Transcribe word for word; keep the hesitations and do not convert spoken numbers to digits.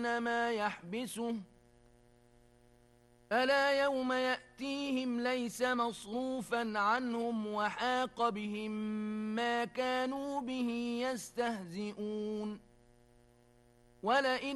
يجدون ما يحبسه ألا يوم يأتيهم ليس مصروفا عنهم وحاق بهم ما كانوا به يستهزئون ولئن